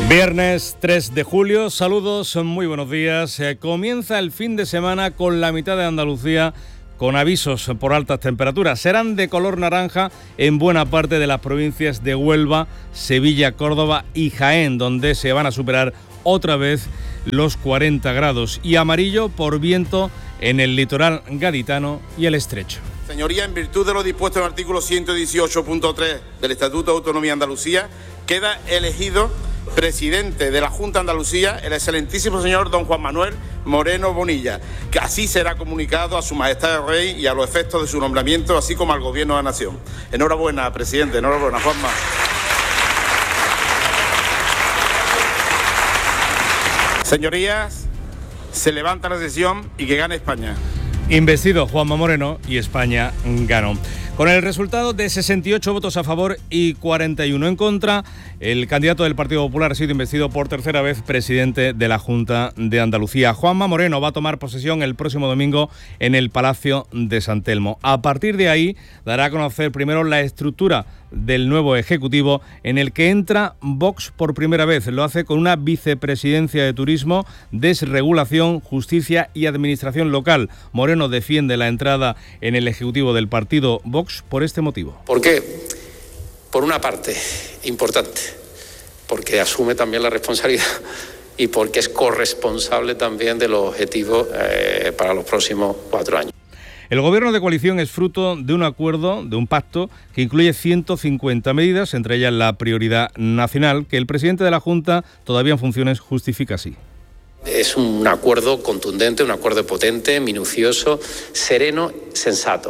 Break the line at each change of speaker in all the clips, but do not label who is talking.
Viernes 3 de julio, saludos, muy buenos días. Comienza el fin de semana con la mitad de Andalucía con avisos por altas temperaturas. Serán de color naranja en buena parte de las provincias de Huelva, Sevilla, Córdoba y Jaén, donde se van a superar otra vez los 40 grados, y amarillo por viento en el litoral gaditano y el estrecho.
Señoría, en virtud de lo dispuesto en el artículo 118.3 del Estatuto de Autonomía de Andalucía, queda elegido presidente de la Junta de Andalucía el excelentísimo señor don Juan Manuel Moreno Bonilla, que así será comunicado a Su Majestad el Rey y a los efectos de su nombramiento, así como al Gobierno de la Nación. Enhorabuena, presidente, enhorabuena, Juanma. Señorías, se levanta la sesión y que gane España.
Investido Juanma Moreno y España ganó. Con el resultado de 68 votos a favor y 41 en contra, el candidato del Partido Popular ha sido investido por tercera vez presidente de la Junta de Andalucía. Juanma Moreno va a tomar posesión el próximo domingo en el Palacio de San Telmo. A partir de ahí dará a conocer primero la estructura del nuevo Ejecutivo, en el que entra Vox por primera vez. Lo hace con una vicepresidencia de Turismo, Desregulación, Justicia y Administración Local. Moreno defiende la entrada en el Ejecutivo del partido Vox por este motivo.
¿Por qué? Por una parte, importante, porque asume también la responsabilidad y porque es corresponsable también de los objetivos para los próximos 4 años.
El gobierno de coalición es fruto de un acuerdo, de un pacto, que incluye 150 medidas, entre ellas la prioridad nacional, que el presidente de la Junta, todavía en funciones, justifica así.
Es un acuerdo contundente, un acuerdo potente, minucioso, sereno, sensato.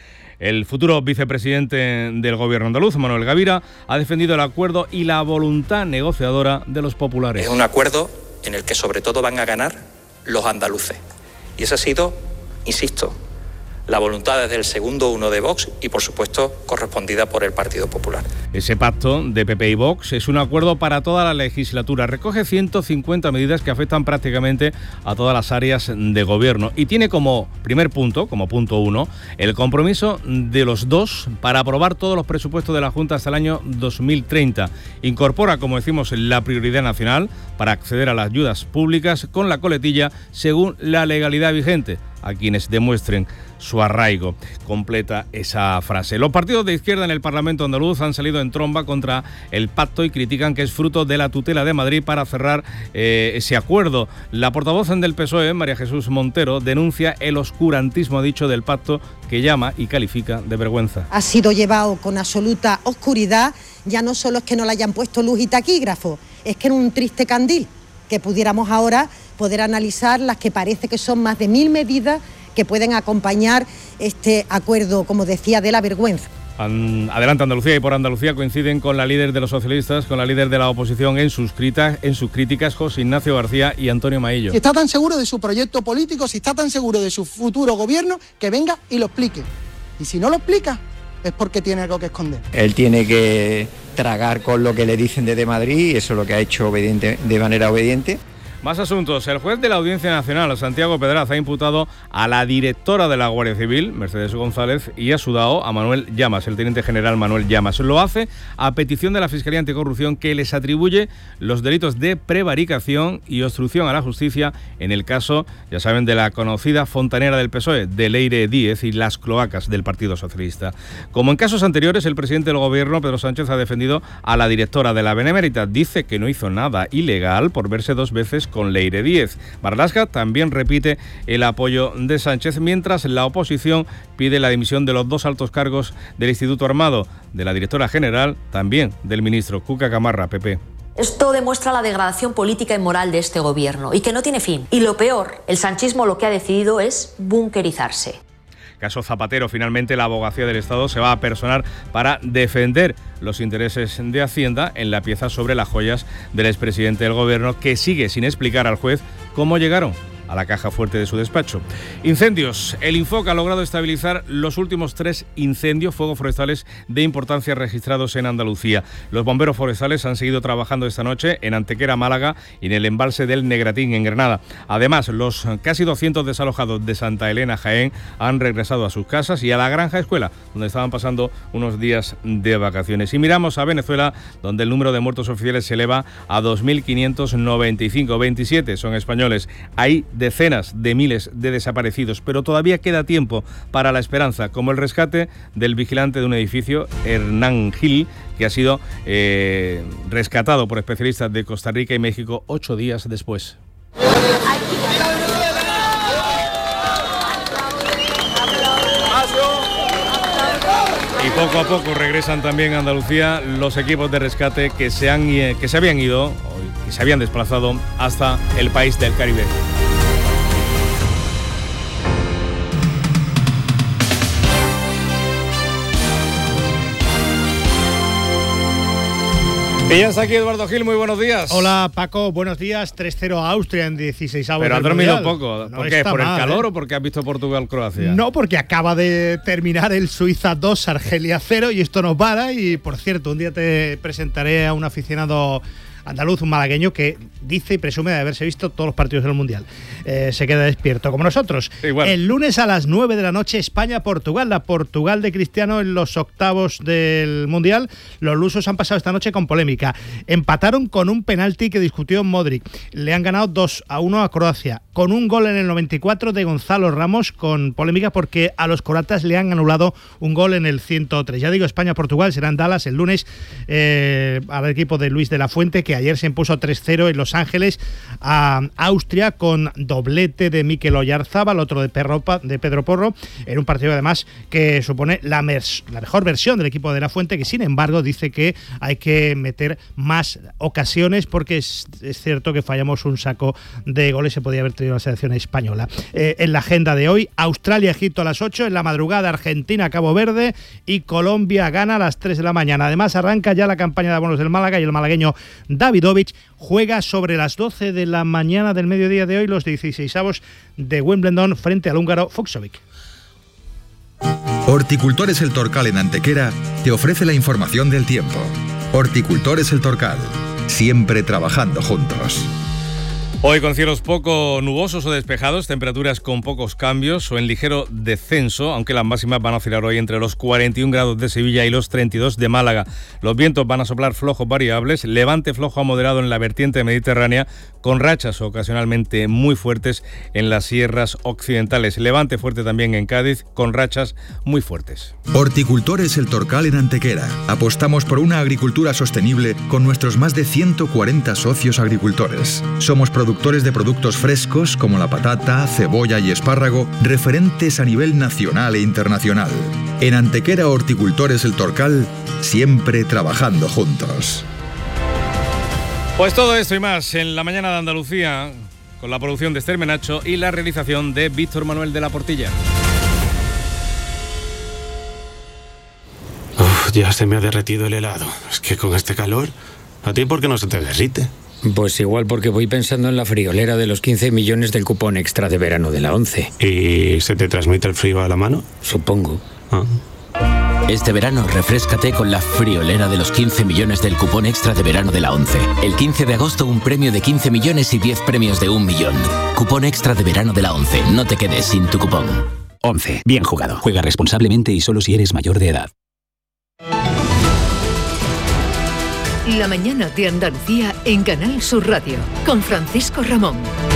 El futuro vicepresidente del gobierno andaluz, Manuel Gavira, ha defendido el acuerdo y la voluntad negociadora de los populares.
Es un acuerdo en el que sobre todo van a ganar los andaluces. Y esa ha sido, insisto, la voluntad desde el segundo uno de Vox y, por supuesto, correspondida por el Partido Popular.
Ese pacto de PP y Vox es un acuerdo para toda la legislatura. Recoge 150 medidas que afectan prácticamente a todas las áreas de gobierno y tiene como primer punto, como punto 1, el compromiso de los dos para aprobar todos los presupuestos de la Junta hasta el año 2030. Incorpora, como decimos, la prioridad nacional para acceder a las ayudas públicas con la coletilla según la legalidad vigente a quienes demuestren su arraigo. Completa esa frase. Los partidos de izquierda en el Parlamento andaluz han salido en tromba contra el pacto y critican que es fruto de la tutela de Madrid para cerrar ese acuerdo. La portavoz del PSOE, María Jesús Montero, denuncia el oscurantismo, ha dicho, del pacto, que llama y califica de vergüenza.
Ha sido llevado con absoluta oscuridad. Ya no solo es que no le hayan puesto luz y taquígrafo, es que en un triste candil, que pudiéramos ahora poder analizar las que parece que son más de 1000 medidas que pueden acompañar este acuerdo, como decía, de la vergüenza.
Adelante Andalucía y por Andalucía coinciden con la líder de los socialistas, con la líder de la oposición en sus críticas, José Ignacio García y Antonio Maillo.
Si está tan seguro de su proyecto político, si está tan seguro de su futuro gobierno, que venga y lo explique. Y si no lo explica, es porque tiene algo que esconder.
Él tiene que tragar con lo que le dicen desde Madrid, y eso es lo que ha hecho de manera obediente.
Más asuntos. El juez de la Audiencia Nacional, Santiago Pedraz, ha imputado a la directora de la Guardia Civil, Mercedes González, y a su dao, a Manuel Llamas, el teniente general Manuel Llamas. Lo hace a petición de la Fiscalía Anticorrupción, que les atribuye los delitos de prevaricación y obstrucción a la justicia en el caso, ya saben, de la conocida fontanera del PSOE, de Leire Díez, y las cloacas del Partido Socialista. Como en casos anteriores, el presidente del Gobierno, Pedro Sánchez, ha defendido a la directora de la Benemérita. Dice que no hizo nada ilegal por verse 2 veces con Leire Díez. Marlaska también repite el apoyo de Sánchez, mientras la oposición pide la dimisión de los 2 altos cargos del Instituto Armado, de la directora general, también del ministro Cuca Gamarra, PP.
Esto demuestra la degradación política y moral de este gobierno y que no tiene fin. Y lo peor, el sanchismo lo que ha decidido es bunkerizarse.
Caso Zapatero, finalmente la Abogacía del Estado se va a personar para defender los intereses de Hacienda en la pieza sobre las joyas del expresidente del Gobierno, que sigue sin explicar al juez cómo llegaron a la caja fuerte de su despacho. Incendios. El Infoca ha logrado estabilizar los últimos 3 incendios, fuegos forestales de importancia registrados en Andalucía. Los bomberos forestales han seguido trabajando esta noche en Antequera, Málaga, y en el embalse del Negratín, en Granada. Además, los casi 200 desalojados de Santa Elena, Jaén, han regresado a sus casas y a la Granja Escuela, donde estaban pasando unos días de vacaciones. Y miramos a Venezuela, donde el número de muertos oficiales se eleva a 2.595, 27 son españoles. Hay decenas de miles de desaparecidos, pero todavía queda tiempo para la esperanza, como el rescate del vigilante de un edificio, Hernán Gil, que ha sido rescatado por especialistas de Costa Rica y México 8 días después. Y poco a poco regresan también a Andalucía los equipos de rescate que se habían ido, que se habían desplazado hasta el país del Caribe. Y ya está aquí Eduardo Gil, muy buenos días.
Hola Paco, buenos días. 3-0 a Austria en 16avos.
Pero has dormido poco.
No,
¿por qué? ¿Por
mal,
el calor o porque has visto Portugal-Croacia?
No, porque acaba de terminar el Suiza 2, Argelia 0 y esto no para. Y por cierto, un día te presentaré a un aficionado andaluz, un malagueño, que dice y presume de haberse visto todos los partidos del Mundial. Se queda despierto, como nosotros.
Igual.
El lunes a las 9 de la noche, España-Portugal. La Portugal de Cristiano en los octavos del Mundial. Los lusos han pasado esta noche con polémica. Empataron con un penalti que discutió Modric. Le han ganado 2-1 a Croacia, con un gol en el 94 de Gonzalo Ramos, con polémica porque a los croatas le han anulado un gol en el 103. Ya digo, España-Portugal será en Dallas el lunes, al equipo de Luis de la Fuente, que ayer se impuso 3-0 en Los Ángeles a Austria, con doblete de Mikel Oyarzábal, otro de Pedro Porro, en un partido además que supone la mejor versión del equipo de la Fuente, que sin embargo dice que hay que meter más ocasiones porque es cierto que fallamos un saco de goles, se podía haber tenido la selección española. En la agenda de hoy, Australia-Egipto a las 8, en la madrugada Argentina-Cabo Verde y Colombia-Ghana a las 3 de la mañana. Además arranca ya la campaña de abonos del Málaga y el malagueño Davidovich juega sobre las 12 de la mañana del mediodía de hoy los 16avos de Wimbledon frente al húngaro Fucsovic.
Horticultores El Torcal en Antequera te ofrece la información del tiempo. Horticultores El Torcal, siempre trabajando juntos.
Hoy con cielos poco nubosos o despejados, temperaturas con pocos cambios o en ligero descenso, aunque las máximas van a oscilar hoy entre los 41 grados de Sevilla y los 32 de Málaga. Los vientos van a soplar flojos variables, levante flojo a moderado en la vertiente mediterránea, con rachas ocasionalmente muy fuertes en las sierras occidentales. Levante fuerte también en Cádiz, con rachas muy fuertes.
Horticultores El Torcal en Antequera. Apostamos por una agricultura sostenible con nuestros más de 140 socios agricultores. Somos productores de productos frescos como la patata, cebolla y espárrago, referentes a nivel nacional e internacional. En Antequera Horticultores El Torcal, siempre trabajando juntos.
Pues todo esto y más en la mañana de Andalucía, con la producción de Esther Menacho y la realización de Víctor Manuel de la Portilla.
Ya se me ha derretido el helado. Es que con este calor, ¿a ti por qué no se te derrite?
Pues igual porque voy pensando en la friolera de los 15 millones del cupón extra de verano de la ONCE.
¿Y se te transmite el frío a la mano?
Supongo.
Este verano refréscate con la friolera de los 15 millones del cupón extra de verano de la ONCE. El 15 de agosto un premio de 15 millones y 10 premios de 1 millón. Cupón extra de verano de la ONCE. No te quedes sin tu cupón.
ONCE. Bien jugado. Juega responsablemente y solo si eres mayor de edad.
La mañana de Andalucía en Canal Sur Radio, con Francisco Ramón.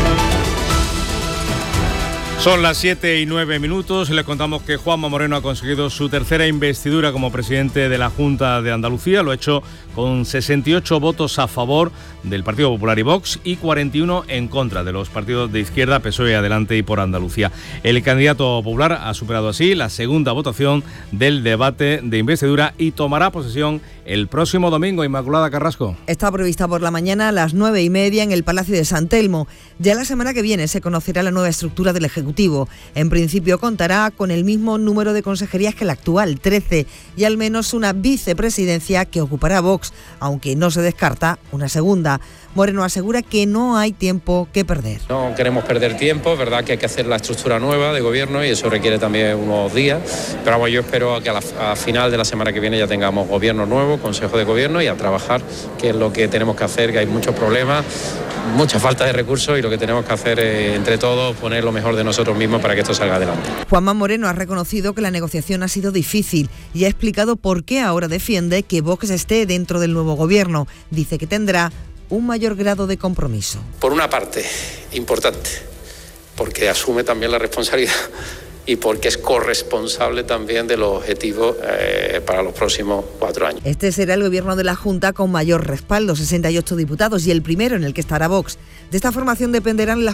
Son las 7:09. Les contamos que Juanma Moreno ha conseguido su tercera investidura como presidente de la Junta de Andalucía. Lo ha hecho con 68 votos a favor del Partido Popular y Vox y 41 en contra de los partidos de izquierda, PSOE, Adelante y Por Andalucía. El candidato popular ha superado así la segunda votación del debate de investidura y tomará posesión el próximo domingo. Inmaculada Carrasco.
Está prevista por la mañana a las 9:30 en el Palacio de San Telmo. Ya la semana que viene se conocerá la nueva estructura del Ejecutivo Ejecutivo. En principio contará con el mismo número de consejerías que la actual, 13, y al menos una vicepresidencia que ocupará Vox, aunque no se descarta una segunda. Moreno asegura que no hay tiempo que perder.
No queremos perder tiempo, verdad que hay que hacer la estructura nueva de gobierno y eso requiere también unos días, pero bueno, yo espero que a final de la semana que viene ya tengamos gobierno nuevo, consejo de gobierno y a trabajar, que es lo que tenemos que hacer, que hay muchos problemas, mucha falta de recursos y lo que tenemos que hacer es, entre todos, poner lo mejor de nosotros mismos para que esto salga adelante.
Juanma Moreno ha reconocido que la negociación ha sido difícil y ha explicado por qué ahora defiende que Vox esté dentro del nuevo gobierno. Dice que tendrá un mayor grado de compromiso.
Por una parte, importante, porque asume también la responsabilidad y porque es corresponsable también de los objetivos para los próximos 4 años.
Este será el gobierno de la Junta con mayor respaldo, 68 diputados, y el primero en el que estará Vox. De esta formación dependerán las